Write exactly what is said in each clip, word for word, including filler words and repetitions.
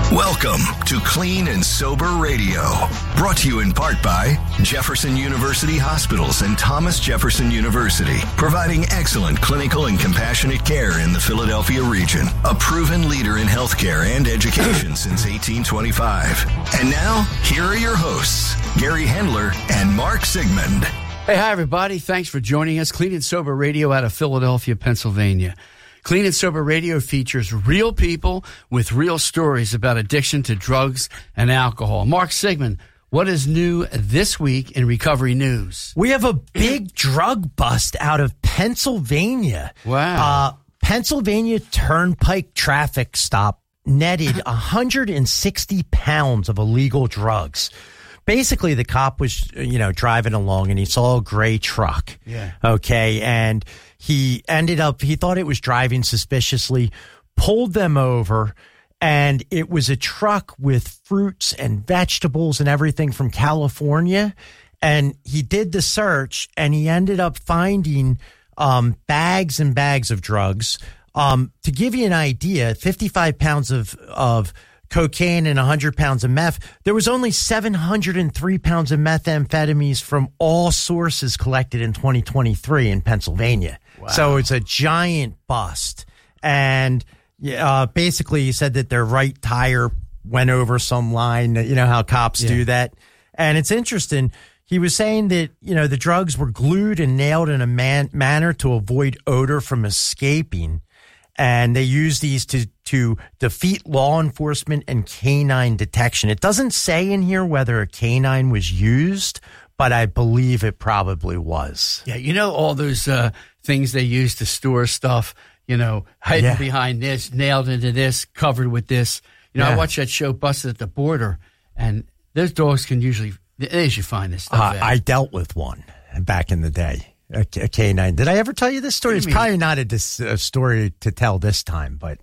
Welcome to Clean and Sober Radio, brought to you in part by Jefferson University Hospitals and Thomas Jefferson University, providing excellent clinical and compassionate care in the Philadelphia region, a proven leader in healthcare and education since eighteen twenty-five. And now, here are your hosts, Gary Hendler and Mark Sigmund. Hey, hi, everybody. Thanks for joining us. Clean and Sober Radio out of Philadelphia, Pennsylvania. Clean and Sober Radio features real people with real stories about addiction to drugs and alcohol. Mark Sigmund, what is new this week in recovery news? We have a big drug bust out of Pennsylvania. Wow. Uh, Pennsylvania Turnpike traffic stop netted one hundred sixty pounds of illegal drugs. Basically, the cop was, you know, driving along and he saw a gray truck. Yeah. Okay. And he ended up, he thought it was driving suspiciously, pulled them over, and it was a truck with fruits and vegetables and everything from California. And he did the search and he ended up finding um, bags and bags of drugs. Um, to give you an idea, fifty-five pounds of, of cocaine and one hundred pounds of meth. There was only seven hundred three pounds of methamphetamines from all sources collected in twenty twenty-three in Pennsylvania. Wow. So it's a giant bust. And uh, basically he said that their right tire went over some line. You know how cops yeah. do that. And it's interesting. He was saying that, you know, the drugs were glued and nailed in a man- manner to avoid odor from escaping. And they use these to, to defeat law enforcement and canine detection. It doesn't say in here whether a canine was used, but I believe it probably was. Yeah, you know all those uh, things they use to store stuff, you know, hidden yeah. behind this, nailed into this, covered with this. You know, yeah. I watched that show Busted at the Border, and those dogs can usually, they usually find this stuff uh, out. I dealt with one back in the day. A, a canine. Did I ever tell you this story? It's mean? probably not a, dis, a story to tell this time, but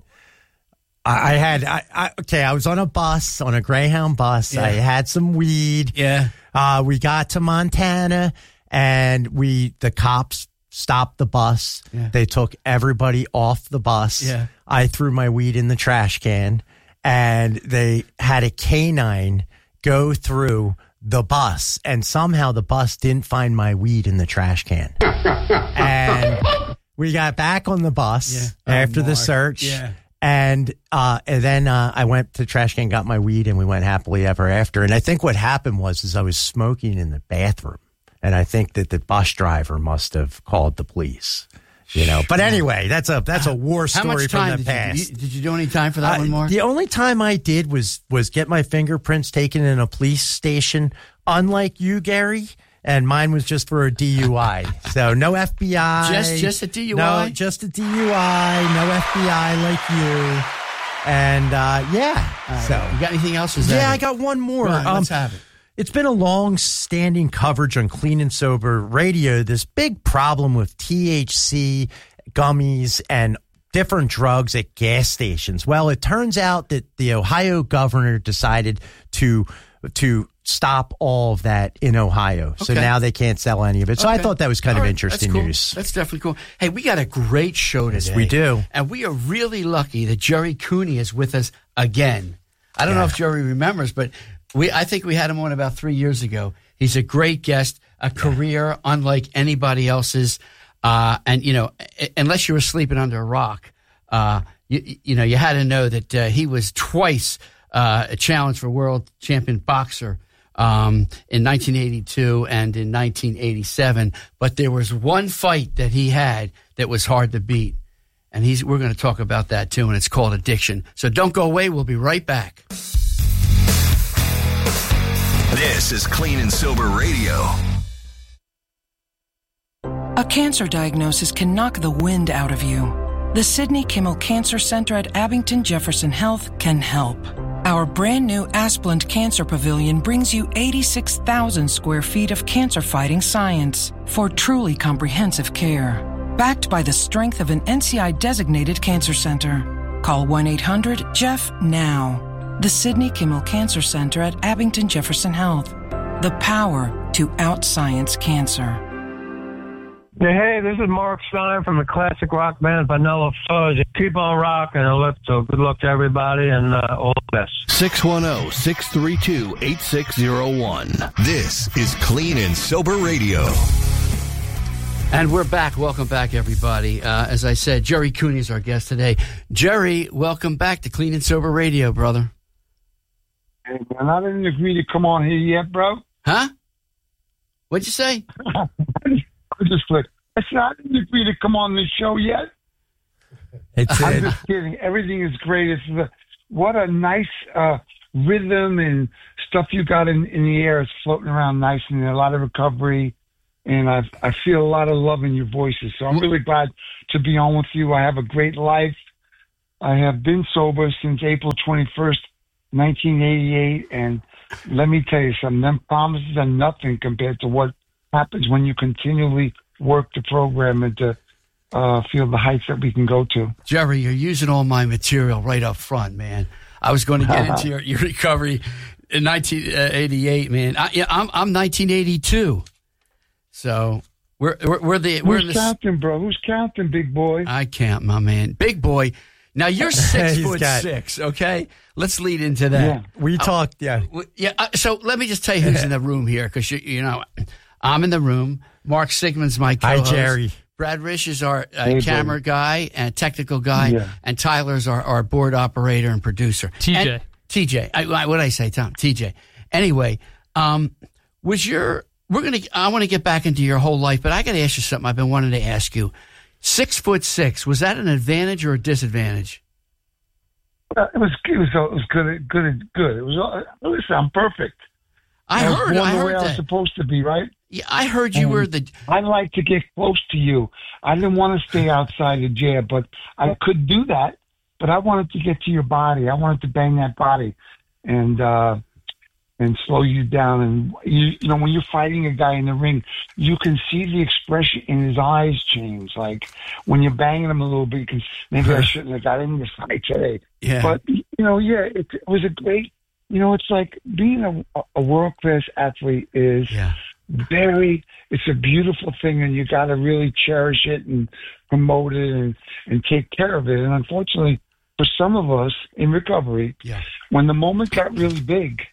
I, I had, I, I, okay, I was on a bus, on a Greyhound bus. Yeah. I had some weed. Yeah. Uh, we got to Montana and we, the cops stopped the bus. Yeah. They took everybody off the bus. Yeah. I threw my weed in the trash can and they had a canine go through the bus, and somehow the bus didn't find my weed in the trash can. And we got back on the bus yeah. after oh, the search. Yeah. And, uh, and then uh, I went to the trash can, got my weed, and we went happily ever after. And I think what happened was is I was smoking in the bathroom, and I think that the bus driver must have called the police. You know, but anyway, that's a that's a war story from the did past. You, did you do any time for that uh, one, Mark? The only time I did was was get my fingerprints taken in a police station. Unlike you, Gary, and mine was just for a D U I. So no F B I. Just just a D U I? No, just a D U I. No F B I like you. And uh, yeah. Right. So you got anything else? Is yeah, that I it? got one more. Right, um, let's have it. It's been a long-standing coverage on Clean and Sober Radio. This big problem with T H C, gummies, and different drugs at gas stations. Well, it turns out that the Ohio governor decided to to stop all of that in Ohio. So okay. now they can't sell any of it. So okay. I thought that was kind all of right. interesting That's cool. news. That's definitely cool. Hey, we got a great show today. Yes, we do. And we are really lucky that Jerry Cooney is with us again. I don't yeah. know if Jerry remembers, but we I think we had him on about three years ago. He's a great guest, a career yeah. unlike anybody else's. Uh, and, you know, unless you were sleeping under a rock, uh, you, you know, you had to know that uh, he was twice uh, a challenge for world champion boxer um, in nineteen eighty-two and in nineteen eighty-seven. But there was one fight that he had that was hard to beat. And he's we're going to talk about that, too, and it's called addiction. So don't go away. We'll be right back. This is Clean and Sober Radio. A cancer diagnosis can knock the wind out of you. The Sidney Kimmel Cancer Center at Abington Jefferson Health can help. Our brand new Asplund Cancer Pavilion brings you eighty-six thousand square feet of cancer-fighting science for truly comprehensive care. Backed by the strength of an N C I-designated cancer center. Call one eight hundred J E F F now. The Sidney Kimmel Cancer Center at Abington Jefferson Health. The power to out-science cancer. Yeah, hey, this is Mark Stein from the classic rock band Vanilla Fudge. Keep on rocking, Ellipso. Good luck to everybody, and uh, all the best. six one zero, six three two, eight six zero one. This is Clean and Sober Radio. And we're back. Welcome back, everybody. Uh, as I said, Jerry Cooney is our guest today. Jerry, welcome back to Clean and Sober Radio, brother. Hey, man, I didn't agree to come on here yet, bro. Huh? What'd you say? I just like, I said, I didn't agree to come on this show yet. It's I'm it. just kidding. Everything is great. It's the, what a nice uh, rhythm and stuff you got in, in the air. It's floating around nice, and a lot of recovery. And I I feel a lot of love in your voices. So I'm really glad to be on with you. I have a great life. I have been sober since April twenty-first, nineteen eighty-eight. And let me tell you something, them promises are nothing compared to what happens when you continually work the program and to uh, feel the heights that we can go to. Jerry, you're using all my material right up front, man. I was going to get into your, your recovery in nineteen eighty-eight, man. I, yeah, I'm I'm nineteen eighty-two. So we're we're, we're the we're Who's in the, counting, bro? Who's counting, big boy? I can't, my man. Big boy. Now you're six He's foot got- six, okay? Let's lead into that. Yeah. We talked, yeah. Well, yeah. Uh, so let me just tell you who's in the room here, because you, you know, I'm in the room. Mark Sigmund's my Hi, co-host. Jerry. Brad Risch is our uh, Hey, camera buddy. guy and technical guy, Yeah. and Tyler's our, our board operator and producer. T J. And, T J. I, what did I say, Tom? T J. Anyway, um, was your we're gonna? I want to get back into your whole life, but I got to ask you something. I've been wanting to ask you. Six foot six. Was that an advantage or a disadvantage? Uh, it was it was it was good good good. It was uh, listen. I'm perfect. I, was heard. born I the way heard I was that. supposed to be, right? Yeah, I heard you Um, were the. I like to get close to you. I didn't want to stay outside the jail, but I could do that. But I wanted to get to your body. I wanted to bang that body, and uh, and slow you down. And you, you know, when you're fighting a guy in the ring, you can see the expression in his eyes change. Like when you're banging him a little bit, you can, maybe I shouldn't have got in this fight today. Yeah. But you know, yeah, it, it was a great. You know, it's like being a, a world class athlete is. Yeah. Very, it's a beautiful thing, and you got to really cherish it and promote it and, and take care of it. And unfortunately, for some of us in recovery, Yeah. when the moment got really big,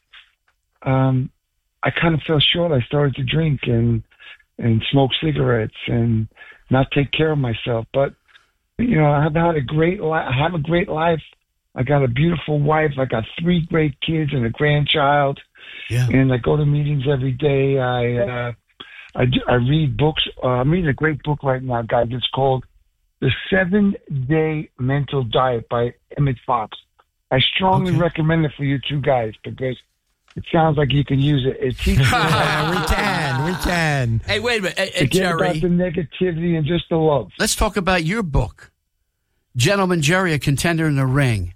um, I kind of fell short. I started to drink and and smoke cigarettes and not take care of myself. But you know, I've had a great life. I have a great life. I got a beautiful wife. I got three great kids and a grandchild. Yeah. And I go to meetings every day. I uh, I, do, I read books. Uh, I'm reading a great book right now, guys. It's called The Seven Day Mental Diet by Emmett Fox. I strongly Okay. recommend it for you two guys because it sounds like you can use it. It teaches you how we can, we can. Hey, wait a minute, hey, hey, to get about Jerry. the negativity and just the love. Let's talk about your book, Gentleman Jerry, a contender in the ring.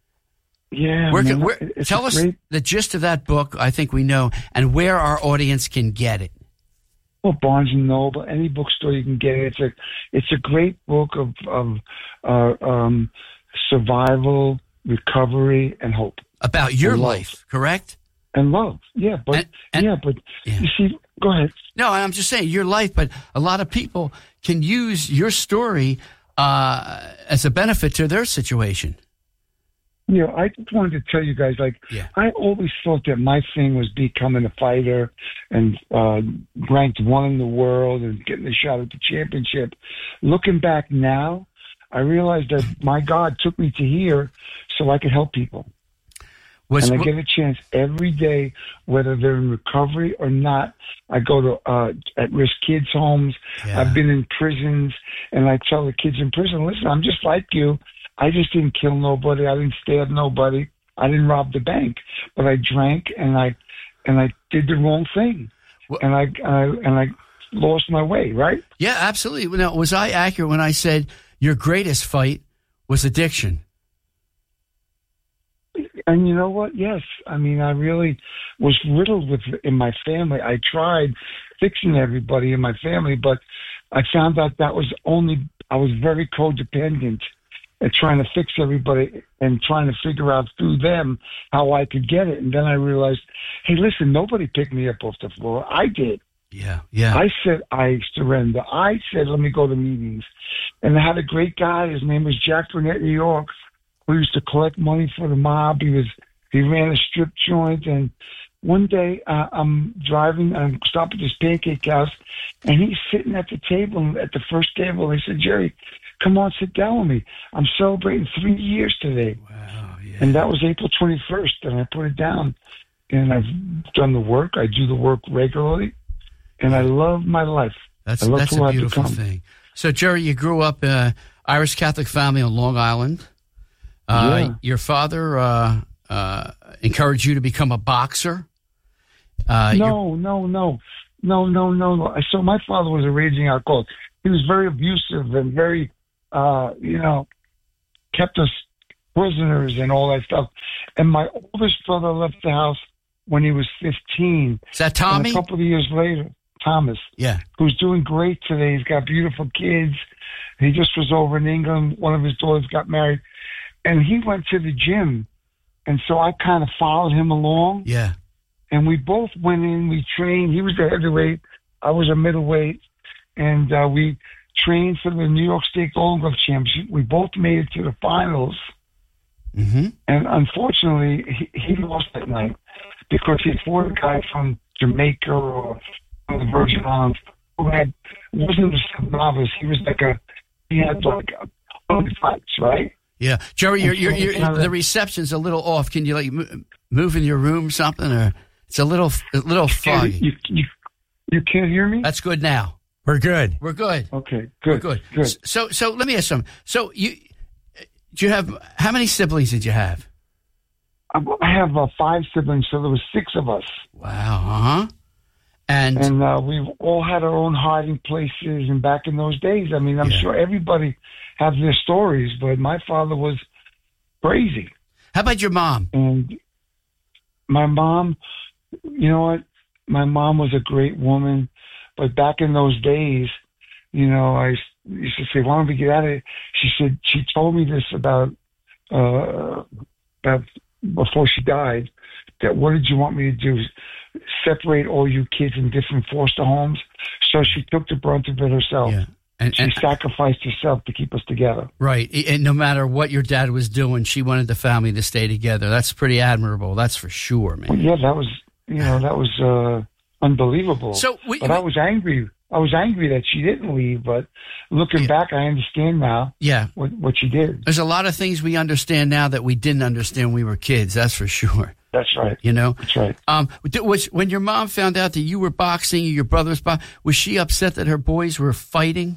Yeah, Where man, can, where, it's tell a us great, the gist of that book. I think we know, and where our audience can get it. well, Barnes and Noble, any bookstore you can get it. It's a, it's a great book of of uh, um, survival, recovery, and hope About your And love. life, correct? and love. Yeah, but And- and- yeah, but Yeah. you see, go ahead. No, I'm just saying your life, but a lot of people can use your story uh, as a benefit to their situation. You know, I just wanted to tell you guys, like, Yeah. I always thought that my thing was becoming a fighter and uh, ranked one in the world and getting a shot at the championship. Looking back now, I realized that my God took me to here so I could help people. Was And I get a chance every day, whether they're in recovery or not. I go to uh, at-risk kids' homes. Yeah. I've been in prisons, and I tell the kids in prison, listen, I'm just like you. I just didn't kill nobody. I didn't stab nobody. I didn't rob the bank. But I drank, and I and I did the wrong thing. Well- and I, and I and I lost my way, right? Yeah, absolutely. Now, was I accurate when I said your greatest fight was addiction? And you know what? Yes. I mean, I really was riddled with in my family. I tried fixing everybody in my family, but I found out that was only, I was very codependent at trying to fix everybody and trying to figure out through them how I could get it. And then I realized, hey, listen, nobody picked me up off the floor. I did. Yeah, yeah. I said, I surrender. I said, let me go to meetings. And I had a great guy. His name was Jack Burnett, New York, who used to collect money for the mob. He was, he ran a strip joint. And one day uh, I'm driving, I'm stopping at this pancake house, and he's sitting at the table, at the first table. He said, Jerry, come on, sit down with me. I'm celebrating three years today. Wow, yeah. And that was April twenty-first, and I put it down. And I've done the work. I do the work regularly. And I love my life. That's I love that's who a I've beautiful become. thing. So, Jerry, you grew up uh, Irish Catholic family on Long Island. Uh, Yeah. Your father uh, uh, encouraged you to become a boxer. Uh, No, no, no, no, no, no, no. So my father was a raging alcoholic. He was very abusive and very, uh, you know, kept us prisoners and all that stuff. And my oldest brother left the house when he was fifteen. Is that Tommy? And a couple of years later, Thomas, Yeah. who's doing great today. He's got beautiful kids. He just was over in England. One of his daughters got married. And he went to the gym. And so I kind of followed him along. Yeah. And we both went in, we trained. He was a heavyweight, I was a middleweight, and uh, we trained for the New York State Golden Glove Championship. We both made it to the finals, Mm-hmm. and unfortunately, he, he lost that night because he fought a guy from Jamaica or from the Virgin Islands who had wasn't a novice. He was like a he had like a hundred fights, right? Yeah. Jerry, you're, you're, you're, Yeah. the reception's a little off. Can you like mo- move in your room or something? Or it's a little a little foggy. You, you, you can't hear me? That's good now. We're good. We're good. Okay, We're good, good. good. So, so let me ask something. So you, do you have, how many siblings did you have? I have uh, five siblings, so there was six of us. Wow. Uh-huh. And, And uh, we've all had our own hiding places. And back in those days, I mean, I'm Yeah. sure everybody has their stories, but my father was crazy. how about your mom? And my mom, you know what? My mom was a great woman, but back in those days, you know, I used to say, why don't we get out of it? She said, she told me this about, uh, about before she died, that what did you want me to do? Separate all you kids in different foster homes. So she took the brunt of it herself. Yeah. And, She and sacrificed herself to keep us together. right. And no matter what your dad was doing, she wanted the family to stay together. That's pretty admirable. That's for sure, man. Well, yeah, that was, you know, that was uh, unbelievable. So we, but I was angry. I was angry that she didn't leave. But looking Yeah. back, I understand now yeah. what, what she did. There's a lot of things we understand now that we didn't understand when we were kids. That's for sure. That's right. You know, That's right. um, was when your mom found out that you were boxing, your brother was boxing, was she upset that her boys were fighting?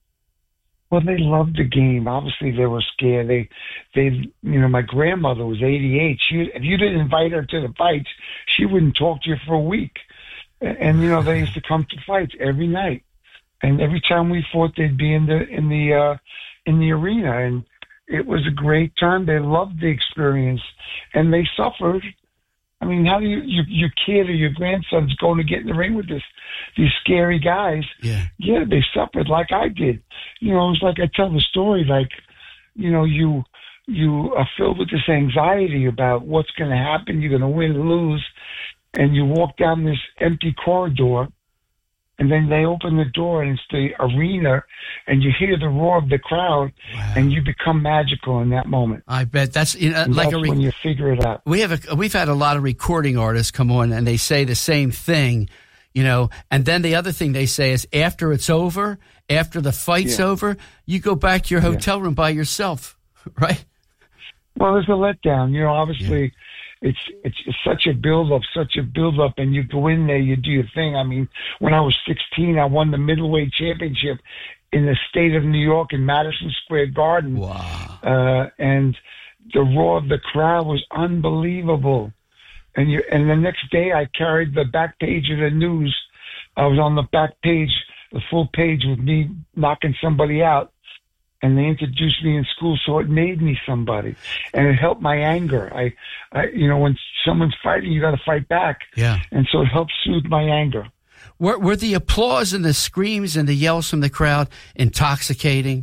Well, they loved the game. Obviously, they were scared. They, they, you know, my grandmother was eighty-eight. She, if you didn't invite her to the fights, she wouldn't talk to you for a week. And, and you know, they used to come to fights every night. And every time we fought, they'd be in the in the uh, in the arena, and it was a great time. They loved the experience, and they suffered. I mean, how do you, you your kid or your grandson's going to get in the ring with this these scary guys? Yeah. Yeah, they suffered like I did. You know, it's like I tell the story, like, you know, you you are filled with this anxiety about what's going to happen. You're going to win or lose, and you walk down this empty corridor. And then they open the door, and it's the arena, and you hear the roar of the crowd, Wow. and you become magical in that moment. I bet that's you know, And like that's a. Re- when you figure it out. we have a, we've had a lot of recording artists come on and they say the same thing, you know. And then the other thing they say is after it's over, after the fight's Yeah. over, you go back to your hotel room by yourself, right? Well, there's a letdown. You know, obviously, it's, it's it's such a build up, such a build up, and you go in there, you do your thing. I mean, when I was sixteen, I won the middleweight championship in the state of New York in Madison Square Garden. Wow. Uh, and the roar of the crowd was unbelievable. And you, and the next day, I carried the back page of the news. I was on the back page, the full page with me knocking somebody out. And they introduced me in school, so it made me somebody, and it helped my anger. I, I you know, when someone's fighting, you got to fight back. Yeah. And so it helped soothe my anger. Were, were the applause and the screams and the yells from the crowd intoxicating?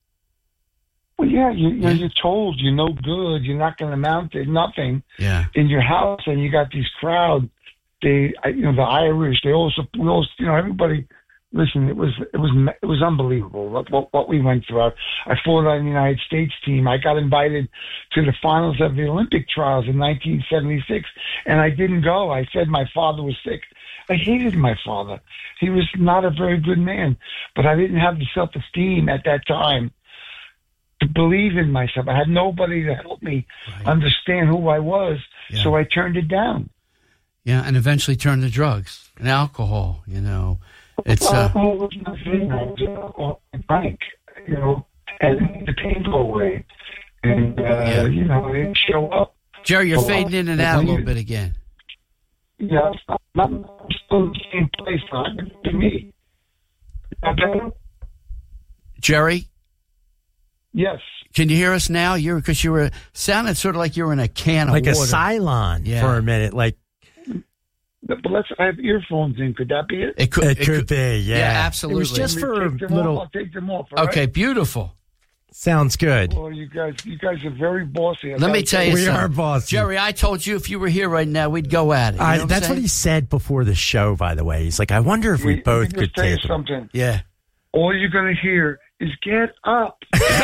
Well, yeah, you, you know, Yeah. you're told you're no good, you're not going to amount to nothing Yeah. in your house, and you got these crowd, they, I, you know, the Irish, they also, we also, you know, everybody. Listen, it was it was it was unbelievable what what, what we went through. I, I fought on the United States team. I got invited to the finals of the Olympic trials in nineteen seventy-six, and I didn't go. I said my father was sick. I hated my father. He was not a very good man, but I didn't have the self-esteem at that time to believe in myself. I had nobody to help me right. understand who I was, yeah. so I turned it down. Yeah, and eventually turned to drugs and alcohol, you know. It's uh, alcohol was nothing. I drank, you know, and the pain go away. And, uh, yeah. you know, it didn't show up. Jerry, you're fading in and out a little bit again. Yeah, I'm still in the same place. Not to me. Okay? Jerry? Yes. Can you hear us now? You're because you were sounded sort of like you were in a can of like water. Like a Cylon yeah. for a minute. Like, but let's. I have earphones in. Could that be it? It could, it it could, could be. Yeah. yeah, absolutely. It was just for a little. Off, I'll take them off. All okay, right? beautiful. Sounds good. Well, you guys, you guys are very bossy. Let me tell you, we something. are bossy. Jerry, I told you if you were here right now, we'd go at it. You know I, what that's what he said before the show. By the way, he's like, I wonder if we you, both you could tell you take something. Yeah. All you're gonna hear is "get up."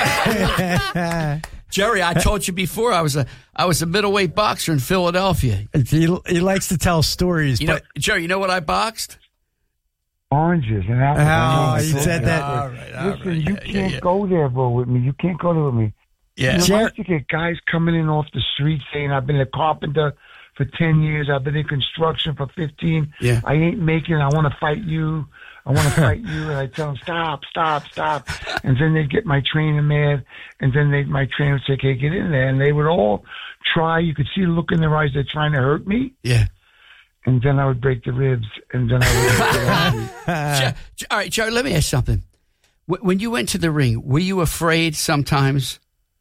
Jerry, I told you before I was a I was a middleweight boxer in Philadelphia. He, he likes to tell stories. You but know, Jerry, you know what I boxed? Oranges and apples. Oh, he said that. All right, all Listen, right. you Yeah, can't yeah, yeah. go there, bro, with me. You can't go there with me. Yeah. You know, I used to get guys coming in off the street saying, I've been a carpenter for ten years. I've been in construction for fifteen. Yeah. I ain't making it. I want to fight you. I want to fight you. And I tell them, stop, stop, stop. And then they'd get my trainer mad. And then they, my trainer would say, okay, get in there. And they would all try. You could see the look in their eyes. They're trying to hurt me. Yeah. And then I would break the ribs. And then I would get Jer- All right, Jerry, let me ask you something. When you went to the ring, were you afraid sometimes?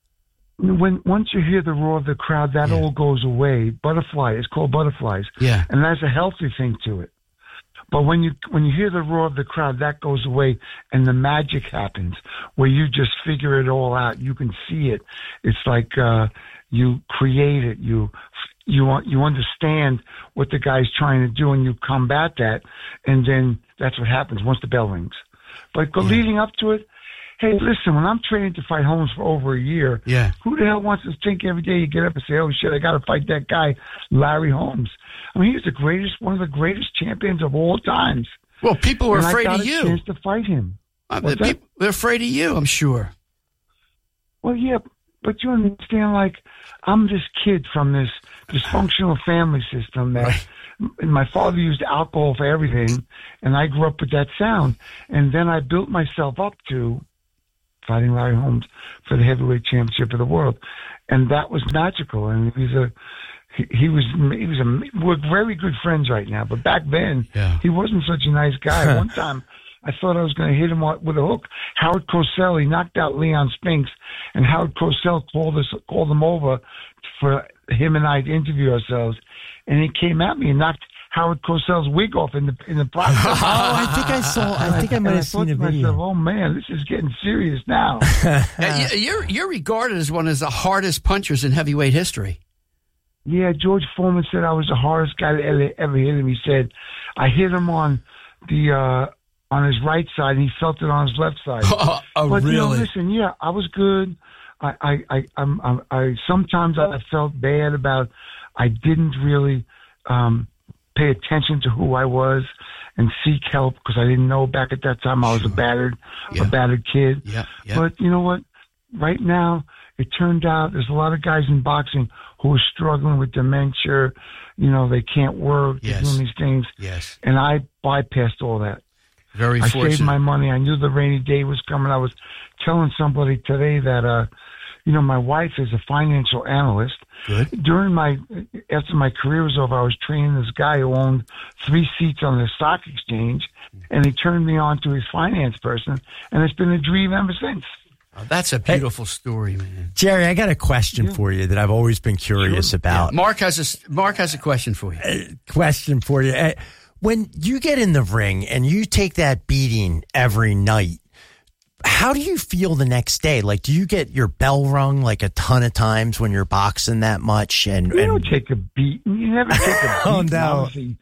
When once you hear the roar of the crowd, that Yeah. all goes away. Butterfly, it's called butterflies. Yeah. And that's a healthy thing to it. But when you when you hear the roar of the crowd, that goes away, and the magic happens where you just figure it all out. You can see it. It's like uh, you create it. You you want you understand what the guy's trying to do, and you combat that, and then that's what happens once the bell rings. But go, Yeah. leading up to it, hey, listen, when I'm training to fight Holmes for over a year, Yeah. who the hell wants to think every day you get up and say, oh, shit, I got to fight that guy, Larry Holmes? I mean, he's the greatest, one of the greatest champions of all times. Well, people were and afraid I got of a you. chance to fight him. Uh, What's that? people, they're afraid of you, I'm sure. Well, yeah, but you understand, like, I'm this kid from this dysfunctional family system that Right. and my father used alcohol for everything, and I grew up with that sound. And then I built myself up to fighting Larry Holmes for the heavyweight championship of the world. And that was magical. And he was a, he, he was, he was a, we're very good friends right now, but back then, Yeah. he wasn't such a nice guy. One time, I thought I was going to hit him with a hook. Howard Cosell, he knocked out Leon Spinks, and Howard Cosell called us, called him over for him and I to interview ourselves. And he came at me and knocked Howard Cosell's wig off in the in the process. Oh, I think I saw. I think I might And have thought seen a to myself, video. oh man, this is getting serious now. Yeah, you- you're, you're regarded as one of the hardest punchers in heavyweight history. Yeah, George Foreman said I was the hardest guy that ever, ever hit him. He said I hit him on the uh, on his right side, and he felt it on his left side. Oh, oh, but really? you know, listen, yeah, I was good. I, I, I, I'm, I'm, I sometimes I felt bad about I didn't really um, pay attention to who I was and seek help because I didn't know back at that time I was Sure. a battered, Yeah. a battered kid. Yeah, yeah. But you know what? Right now, it turned out there's a lot of guys in boxing who are struggling with dementia. You know, they can't work. Yes. They're doing these things. Yes. And I bypassed all that. Very I fortunate. saved my money. I knew the rainy day was coming. I was telling somebody today that, uh, you know, my wife is a financial analyst. Good. During my, after my career was over, I was training this guy who owned three seats on the stock exchange, and he turned me on to his finance person, and it's been a dream ever since. Oh, that's a beautiful story, man. Jerry, I got a question for you that I've always been curious about. Mark has a s- Mark has a question for you. Question for you. Uh, When you get in the ring and you take that beating every night, how do you feel the next day? Like, do you get your bell rung like a ton of times when you're boxing that much? And, You and don't take a beat. You never take a beat. Oh, no. Obviously,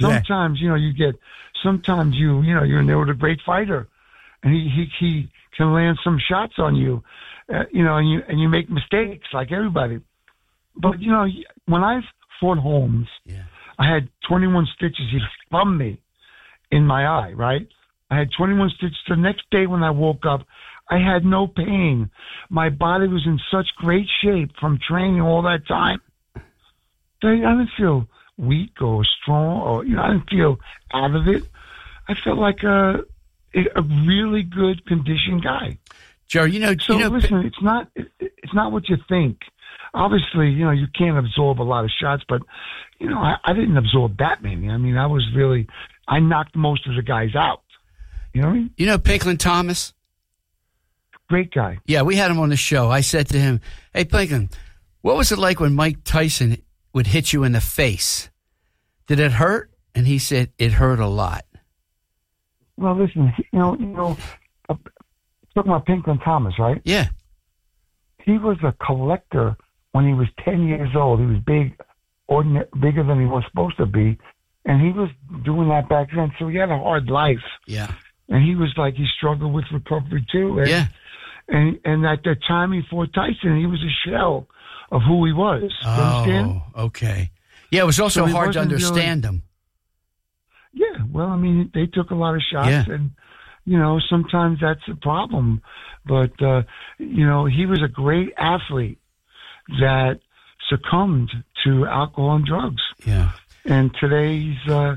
sometimes, yeah. you know, you get, sometimes you, you know, you're in there with a great fighter and he, he, he can land some shots on you, uh, you know, and you, and you make mistakes like everybody. But, you know, when I fought Holmes, yeah. I had twenty-one stitches. He thumbed me in my eye, right? I had twenty-one stitches. The next day when I woke up, I had no pain. My body was in such great shape from training all that time. I didn't feel weak or strong, or you know, I didn't feel out of it. I felt like a a really good conditioned guy. Joe, you know, so you know, listen, it's not it's not what you think. Obviously, you know, you can't absorb a lot of shots, but you know, I, I didn't absorb that many. I mean, I was really, I knocked most of the guys out. You know what I mean? You know Pinklin Thomas? Great guy. Yeah, we had him on the show. I said to him, "Hey, Pinklin, what was it like when Mike Tyson would hit you in the face? Did it hurt?" And he said, "It hurt a lot." Well, listen, you know, you know, uh, talking about Pinklin Thomas, right? Yeah. He was a collector when he was ten years old. He was big, ordinary, bigger than he was supposed to be, and he was doing that back then. So he had a hard life. Yeah. And he was like, he struggled with recovery too. And, yeah. And and at the time he fought Tyson, he was a shell of who he was. You oh, understand? Okay. Yeah, it was also so hard to understand really, him. Yeah, well, I mean, they took a lot of shots, yeah. and, you know, sometimes that's a problem. But, uh, you know, he was a great athlete that succumbed to alcohol and drugs. Yeah. And today he's, uh,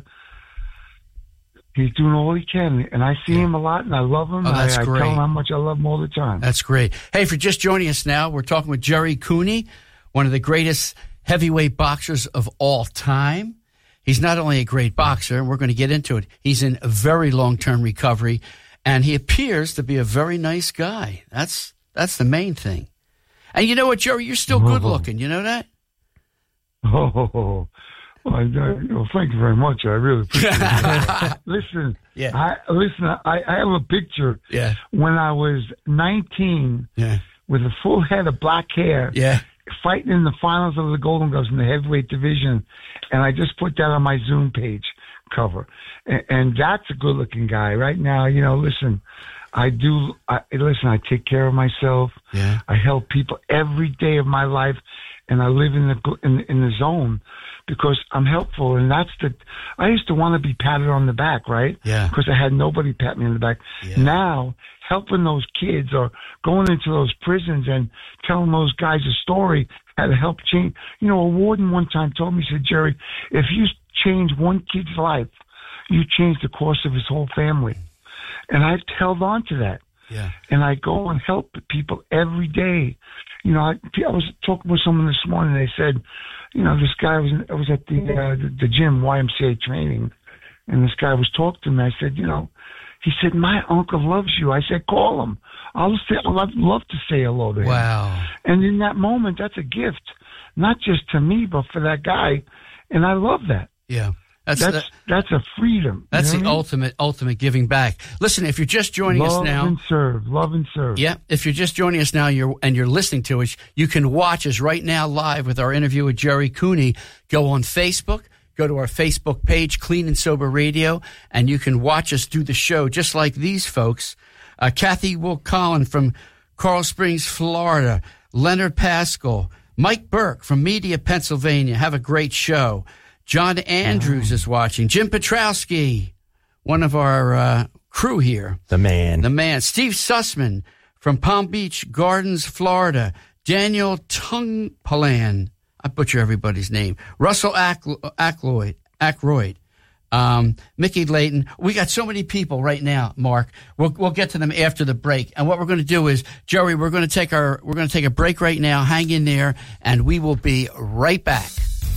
he's doing all he can. And I see yeah. him a lot, and I love him. Oh, that's I, I great. tell him how much I love him all the time. That's great. Hey, if you're just joining us now, we're talking with Gerry Cooney, one of the greatest heavyweight boxers of all time. He's not only a great boxer, and we're going to get into it, he's in a very long-term recovery, and he appears to be a very nice guy. That's that's the main thing. And you know what, Gerry? You're still good-looking. You know that? Oh, well, I, well, thank you very much. I really appreciate it. Listen, yeah. I, listen. I, I have a picture yeah. when I was nineteen yeah. with a full head of black hair. Yeah. Fighting in the finals of the Golden Gloves in the heavyweight division, and I just put that on my Zoom page cover. And, and that's a good-looking guy right now. You know, listen, I do. I, listen, I take care of myself. Yeah. I help people every day of my life, and I live in the in, in the zone because I'm helpful. And that's the. I used to want to be patted on the back, right? Yeah. Because I had nobody pat me on the back. Yeah. Now, helping those kids or going into those prisons and telling those guys a story how to help change. You know, a warden one time told me, he said, "Gerry, if you change one kid's life, you change the course of his whole family." And I've held on to that. Yeah. And I go and help people every day. You know, I, I was talking with someone this morning. They said, you know, this guy was I was at the, uh, the the gym, Y M C A training, and this guy was talking to me. I said, you know, he said, "My uncle loves you." I said, "Call him. I'll say, I'd love to say hello to him." Wow. And in that moment, that's a gift, not just to me, but for that guy. And I love that. Yeah. That's that's, that, that's a freedom. That's you know the I mean? ultimate, ultimate giving back. Listen, if you're just joining love us now. Love and serve. Love and serve. Yeah. If you're just joining us now you're, and you're listening to us, you can watch us right now live with our interview with Gerry Cooney. Go on Facebook. Go to our Facebook page, Clean and Sober Radio, and you can watch us do the show just like these folks. Uh, Kathy Will-Collin from Coral Springs, Florida. Leonard Pascal. Mike Burke from Media, Pennsylvania. Have a great show. John Andrews is watching. Jim Petrowski, one of our uh, crew here. The man. The man. Steve Sussman from Palm Beach Gardens, Florida. Daniel Tungpalan. I butcher everybody's name. Russell Ackroyd. Ackroyd. Um, Mickey Layton. We got so many people right now, Mark. We'll, we'll get to them after the break. And what we're going to do is, Gerry, we're going to take our, we're going to take a break right now. Hang in there, and we will be right back.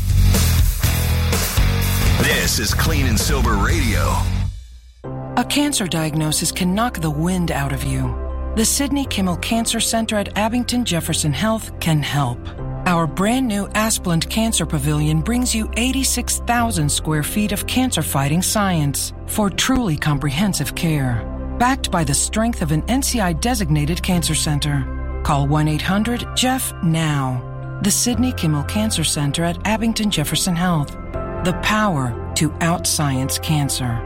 This is Clean and Sober Radio. A cancer diagnosis can knock the wind out of you. The Sidney Kimmel Cancer Center at Abington Jefferson Health can help. Our brand new Asplund Cancer Pavilion brings you eighty-six thousand square feet of cancer-fighting science for truly comprehensive care. Backed by the strength of an N C I-designated cancer center. Call one eight hundred J E F F now. The Sidney Kimmel Cancer Center at Abington Jefferson Health. The power to outscience cancer.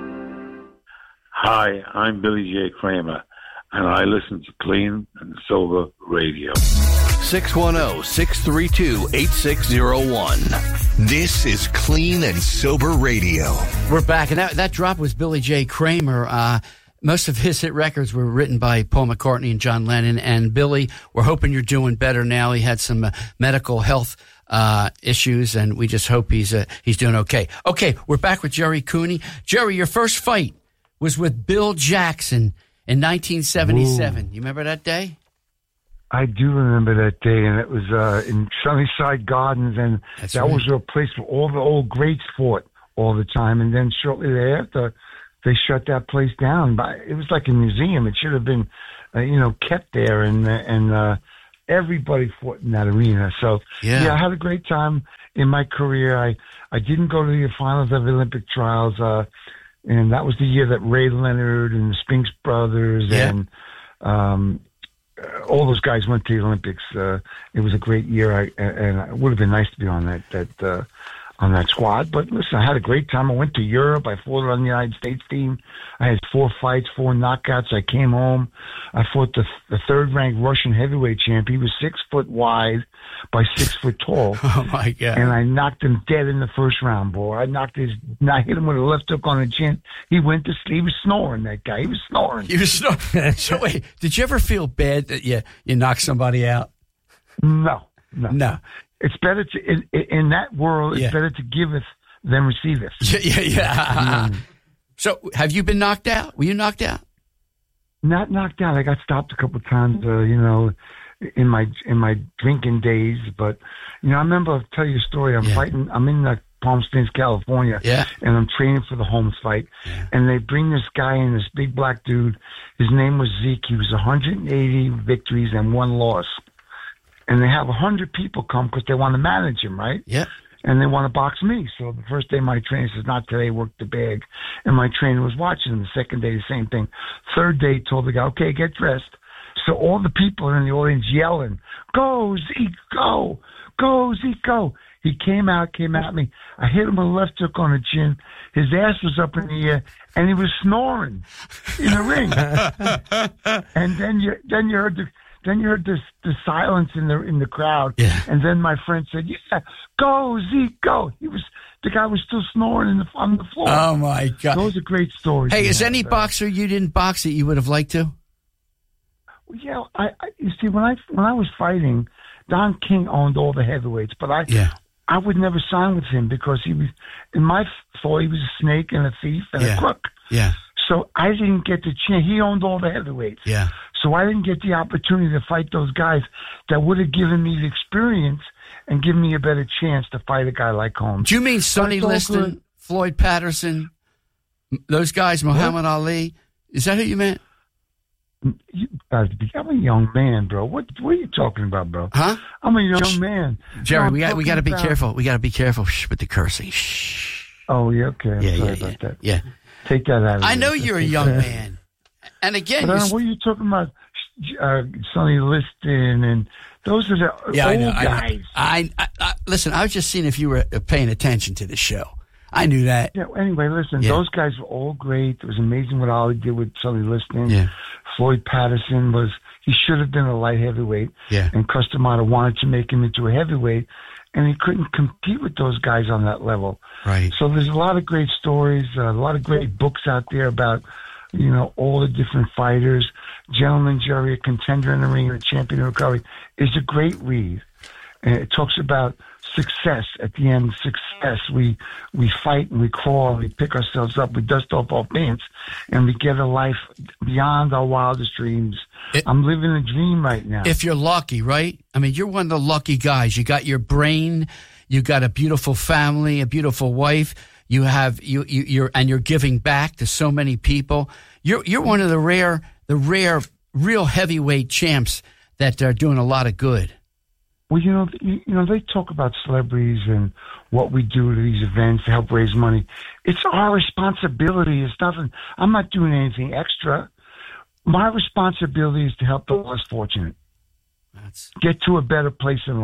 Hi, I'm Billy J. Kramer, and I listen to Clean and Sober Radio. six one zero, six three two, eight six zero one. This is Clean and Sober Radio. We're back, and that, that drop was Billy J. Kramer. Uh, most of his hit records were written by Paul McCartney and John Lennon. And Billy, we're hoping you're doing better now. He had some uh, medical health uh, issues, and we just hope he's uh, he's doing okay. Okay, we're back with Gerry Cooney. Gerry, your first fight was with Bill Jackson in nineteen seventy-seven. Ooh. You remember that day? I do remember that day, and it was uh, in Sunnyside Gardens, and That's that right. was a place where all the old greats fought all the time. And then shortly thereafter, they shut that place down. But it was like a museum. It should have been, uh, you know, kept there, and and uh, everybody fought in that arena. So yeah. yeah, I had a great time in my career. I I didn't go to the finals of the Olympic trials, uh, and that was the year that Ray Leonard and the Spinks brothers yeah. and um, all those guys went to the Olympics. Uh, it was a great year, I, and it would have been nice to be on that that uh, on that squad. But listen, I had a great time. I went to Europe. I fought on the United States team. I had four fights, four knockouts. I came home. I fought the, the third-ranked Russian heavyweight champ. He was six foot wide by six foot tall. Oh my God! And I knocked him dead in the first round, boy. I knocked his, I hit him with a left hook on the chin. He went to sleep. He was snoring. That guy. He was snoring. He was snoring. So wait, did you ever feel bad that you you knocked somebody out? No, no, no. It's better to in, in that world. It's yeah. better to giveth than receiveth. Yeah, yeah. yeah. Mm. So, have you been knocked out? Were you knocked out? Not knocked out. I got stopped a couple of times. Uh, you know, in my in my drinking days. But you know, I remember. I'll tell you a story. I'm yeah. fighting. I'm in the Palm Springs, California, yeah. and I'm training for the Holmes fight. Yeah. And they bring this guy in, this big black dude. His name was Zeke. He was one hundred eighty victories and one loss. And they have one hundred people come because they want to manage him, right? Yeah. And they want to box me. So the first day my trainer says, not today, work the bag. And my trainer was watching him. The second day, the same thing. Third day, told the guy, okay, get dressed. So all the people are in the audience yelling, go, Zeke, go. Go, Zeke, go. He came out, came at me. I hit him with a left hook on the chin. His ass was up in the air, and he was snoring in the ring. And then you, then you heard the... Then you heard this the silence in the in the crowd, yeah. and then my friend said, "Yeah, go Zeke, go." He was the guy was still snoring in the, on the floor. Oh my God! Those are great stories. Hey, is any boxer you didn't box that you would have liked to? Well, yeah, I, I you see when I when I was fighting, Don King owned all the heavyweights, but I yeah. I would never sign with him because he was in my thought he was a snake and a thief and yeah. a crook. Yeah. So I didn't get the chance. He owned all the heavyweights. Yeah. So I didn't get the opportunity to fight those guys that would have given me the experience and given me a better chance to fight a guy like Holmes. Do you mean Sonny Liston, good. Floyd Patterson, those guys, Muhammad what? Ali? Is that who you meant? You guys, I'm a young man, bro. What what are you talking about, bro? Huh? I'm a young man. Gerry, no, we got we got to be about... careful. We got to be careful Shh, with the cursing. Shh. Oh yeah, okay. I'm yeah, sorry yeah, about yeah. that. Yeah. Take that out of I here. know you're a young man. And again, but, uh, what are you talking about? Uh, Sonny Liston and those are the yeah, old I know, guys. I, I, I listen. I was just seeing if you were paying attention to the show. I knew that. Yeah. Anyway, listen. Yeah. Those guys were all great. It was amazing what Ollie did with Sonny Liston. Yeah. Floyd Patterson was. He should have been a light heavyweight. Yeah. And Cus D'Amato wanted to make him into a heavyweight, and he couldn't compete with those guys on that level. Right. So there's a lot of great stories, uh, a lot of great books out there about, you know, all the different fighters. Gentleman Gerry, a contender in the ring, and a champion in recovery, is a great read. And it talks about success. At the end, success. We we fight and we crawl and we pick ourselves up. We dust off our pants and we get a life beyond our wildest dreams. It, I'm living a dream right now. If you're lucky, right? I mean, you're one of the lucky guys. You got your brain. You got a beautiful family, a beautiful wife. You have you, you you're and you're giving back to so many people. You're you're one of the rare the rare real heavyweight champs that are doing a lot of good. Well, you know, you, you know, they talk about celebrities and what we do to these events to help raise money. It's our responsibility. It's nothing. I'm not doing anything extra. My responsibility is to help the less fortunate. That's... get to a better place in life.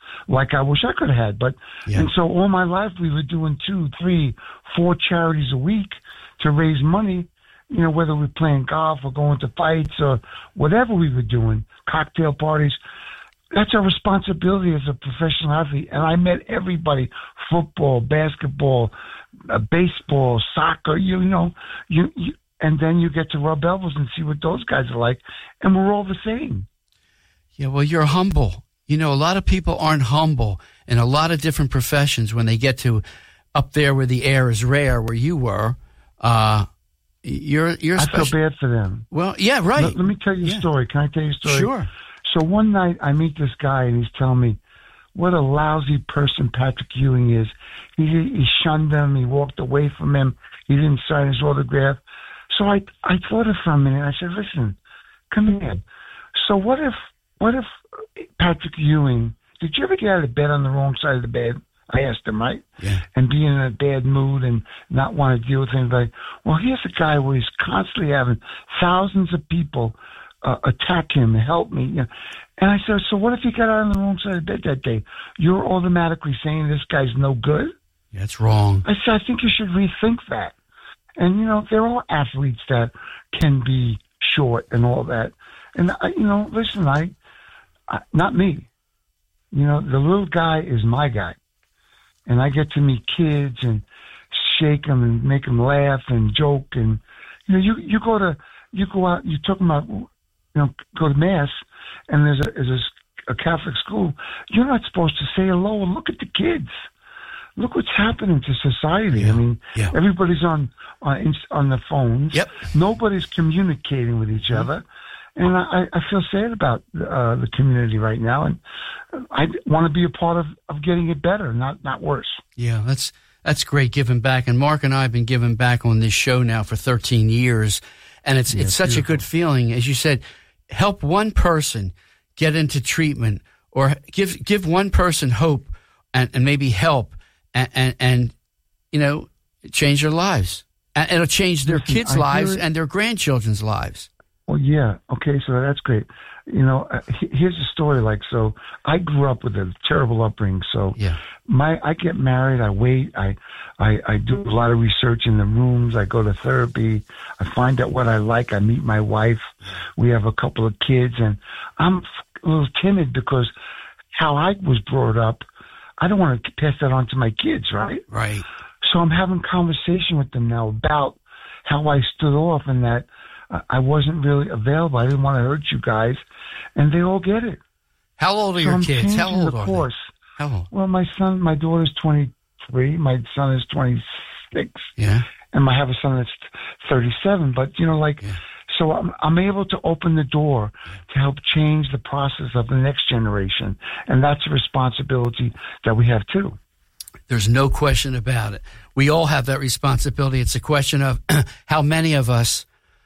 like I wish I could have had. But Yeah. and so all my life we were doing two, three, four charities a week to raise money. You know, whether we're playing golf or going to fights or whatever we were doing, cocktail parties. That's our responsibility as a professional athlete. And I met everybody: football, basketball, uh, baseball, soccer. You know, you, you and then you get to rub elbows and see what those guys are like, and we're all the same. Yeah, well, you're humble. You know, a lot of people aren't humble in a lot of different professions when they get to up there where the air is rare, where you were. Uh, you're you're. I special. feel bad for them. Well, yeah, right. Let, let me tell you Yeah. a story. Can I tell you a story? Sure. So one night I meet this guy and he's telling me what a lousy person Patrick Ewing is. He he shunned him. He walked away from him. He didn't sign his autograph. So I I thought it for a minute. I said, listen, come here. So what if what if Patrick Ewing? Did you ever get out of bed on the wrong side of the bed? I asked him, right? Yeah. And be in a bad mood and not want to deal with things like, well, here's a guy where he's constantly having thousands of people uh, attack him, help me. You know. And I said, so what if you got out on the wrong side of the bed that day? You're automatically saying this guy's no good? That's wrong. I said, I think you should rethink that. And, you know, there are athletes that can be short and all that. And, I, you know, listen, I, I, not me. You know, the little guy is my guy. And I get to meet kids and shake them and make them laugh and joke. And, you know, you, you go to, you go out, you talk about, you know, go to mass and there's a, there's a, a Catholic school. You're not supposed to say hello and look at the kids. Look what's happening to society. Yeah. I mean, Yeah. everybody's on, on, on the phones. Yep. Nobody's communicating with each other. And I, I feel sad about uh, the community right now, and I want to be a part of, of getting it better, not not worse. Yeah, that's that's great giving back. And Mark and I have been giving back on this show now for thirteen years, and it's Yeah, it's such beautiful. a good feeling. As you said, help one person get into treatment, or give give one person hope and, and maybe help, and, and and you know change their lives, and it'll change their Listen, kids' I hear lives it. and their grandchildren's lives. Well, yeah. Okay, so that's great. You know, uh, he- here's a story. Like, so I grew up with a terrible upbringing. So Yeah. my, I get married. I wait. I, I, I do a lot of research in the rooms. I go to therapy. I find out what I like. I meet my wife. We have a couple of kids, and I'm a little timid because how I was brought up, I don't want to pass that on to my kids, right? Right. So I'm having conversation with them now about how I stood off and that I wasn't really available. I didn't want to hurt you guys, and they all get it. How old are So your I'm kids? How changing old the are course. they? How old? Well, my son, my daughter's twenty-three. My son is twenty-six, Yeah. and I have a son that's thirty-seven. But you know, like, Yeah. so I'm I'm able to open the door to help change the process of the next generation, and that's a responsibility that we have too. There's no question about it. We all have that responsibility. It's a question of how many of us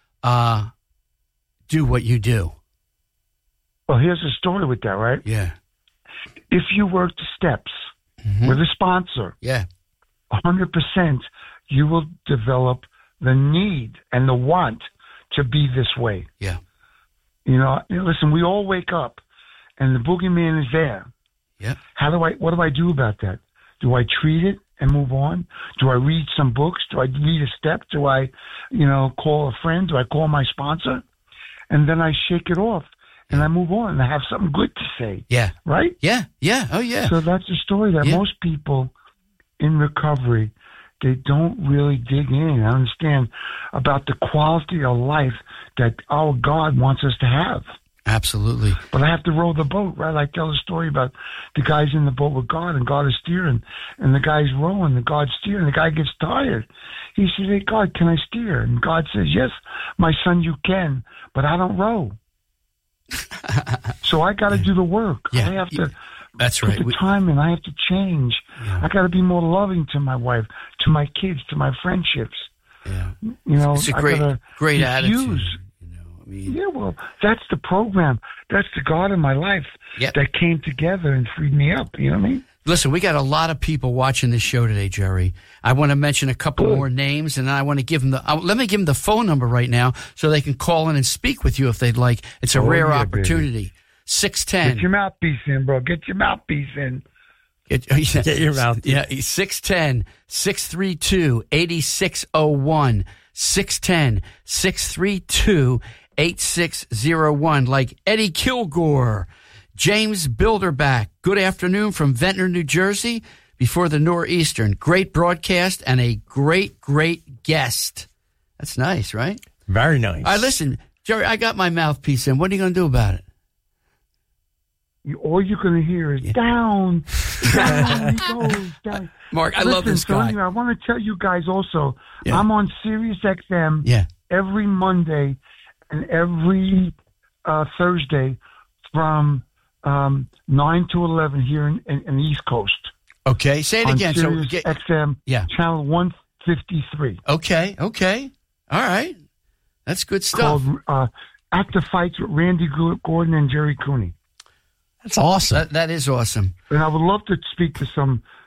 uh, do what you do. Well, here's the story with that, right? Yeah. If you work the steps Mhm. with a sponsor, Yeah. one hundred percent, you will develop the need and the want to be this way. Yeah. You know, listen, we all wake up and the boogeyman is there. Yeah. How do I, what do I do about that? Do I treat it and move on? Do I read some books? Do I read a step? Do I, you know, call a friend? Do I call my sponsor? And then I shake it off and I move on and I have something good to say. Yeah. Right? Yeah. Yeah. Oh, yeah. So that's the story that Yeah. most people in recovery, they don't really dig in and understand about the quality of life that our God wants us to have. Absolutely. But I have to row the boat, right? I tell a story about the guy's in the boat with God and God is steering and the guy's rowing and God's steering. The guy gets tired. He says, hey, God, can I steer? And God says, yes, my son, you can, but I don't row. So I got to do the work. Yeah. I have to That's put right. the We- time in. I have to change. Yeah. I got to be more loving to my wife, to my kids, to my friendships. yeah. You know, It's a I great, gotta great attitude. refuse. You know, I mean, Yeah, well, that's the program. That's the God in my life Yep. that came together and freed me up. You know what I mean? listen, we got a lot of people watching this show today, Jerry. I want to mention a couple Good. more names, and I want to give them the. Uh, let me give them the phone number right now so they can call in and speak with you if they'd like. It's a Oh, rare yeah, opportunity. six ten. Get your mouthpiece in, bro. Get your mouthpiece in. Get, yeah, Get your mouthpiece. Yeah, six one zero, six three two, eight six zero one. six one zero, six three two, eight six zero one. Like Eddie Kilgore. James Bilderback. Good afternoon from Ventnor, New Jersey. Before the Northeastern. Great broadcast and a great, great guest. That's nice, right? Very nice. All right, listen, Jerry, I got my mouthpiece in. What are you going to do about it? You, all you're going to hear is yeah. down, down he goes, down. Mark, I Listen, love this so guy. Anyway, I want to tell you guys also, Yeah. I'm on Sirius X M Yeah. every Monday and every uh, Thursday from um, nine to eleven here in, in, in the East Coast. Okay, say it on again. Sirius So, get, X M, yeah. channel one fifty-three. Okay, okay. All right. That's good stuff. Called uh, At the Fights with Randy Gordon and Jerry Cooney. That's awesome. That, that is awesome. And I would love to speak to some